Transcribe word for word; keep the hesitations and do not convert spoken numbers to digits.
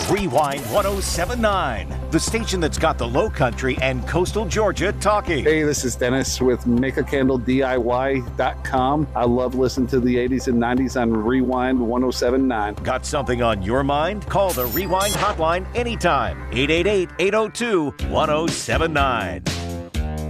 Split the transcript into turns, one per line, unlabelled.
Rewind ten seventy-nine, the station that's got the Low Country and coastal Georgia talking.
Hey, this is Dennis with make a candle D I Y dot com. I love listening to the eighties and nineties on Rewind ten seventy-nine.
Got something on your mind? Call the Rewind hotline anytime. eight eight eight, eight oh two, ten seventy-nine.